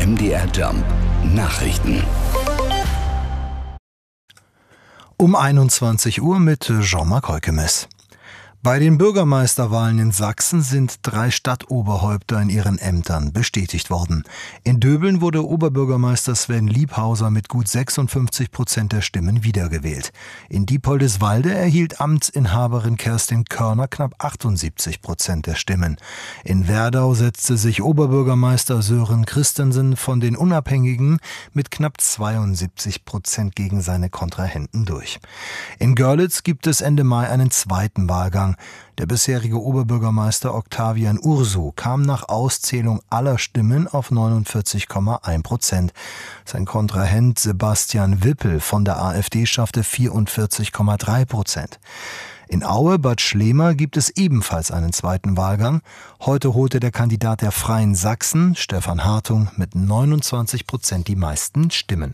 MDR Jump Nachrichten. Um 21 Uhr mit Jean-Marc Heukemes. Bei den Bürgermeisterwahlen in Sachsen sind 3 Stadtoberhäupter in ihren Ämtern bestätigt worden. In Döbeln wurde Oberbürgermeister Sven Liebhauser mit gut 56% der Stimmen wiedergewählt. In Diepoldeswalde erhielt Amtsinhaberin Kerstin Körner knapp 78% der Stimmen. In Werdau setzte sich Oberbürgermeister Sören Christensen von den Unabhängigen mit knapp 72% gegen seine Kontrahenten durch. In Görlitz gibt es Ende Mai einen zweiten Wahlgang. Der bisherige Oberbürgermeister Octavian Ursu kam nach Auszählung aller Stimmen auf 49,1%. Sein Kontrahent Sebastian Wippel von der AfD schaffte 44,3%. In Aue, Bad Schlema, gibt es ebenfalls einen zweiten Wahlgang. Heute holte der Kandidat der Freien Sachsen, Stefan Hartung, mit 29% die meisten Stimmen.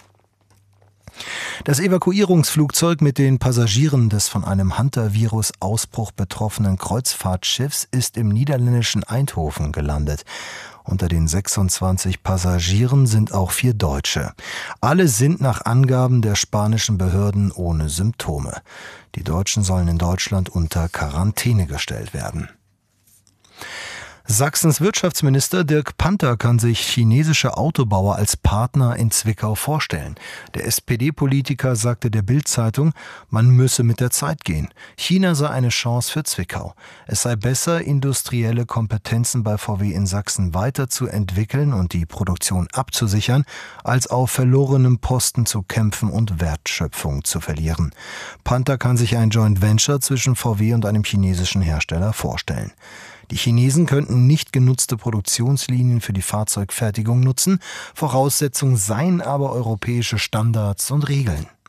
Das Evakuierungsflugzeug mit den Passagieren des von einem Hantavirus-Ausbruch betroffenen Kreuzfahrtschiffs ist im niederländischen Eindhoven gelandet. Unter den 26 Passagieren sind auch 4 Deutsche. Alle sind nach Angaben der spanischen Behörden ohne Symptome. Die Deutschen sollen in Deutschland unter Quarantäne gestellt werden. Sachsens Wirtschaftsminister Dirk Panther kann sich chinesische Autobauer als Partner in Zwickau vorstellen. Der SPD-Politiker sagte der Bild-Zeitung, man müsse mit der Zeit gehen. China sei eine Chance für Zwickau. Es sei besser, industrielle Kompetenzen bei VW in Sachsen weiterzuentwickeln und die Produktion abzusichern, als auf verlorenem Posten zu kämpfen und Wertschöpfung zu verlieren. Panther kann sich ein Joint Venture zwischen VW und einem chinesischen Hersteller vorstellen. Die Chinesen könnten nicht genutzte Produktionslinien für die Fahrzeugfertigung nutzen. Voraussetzung seien aber europäische Standards und Regeln.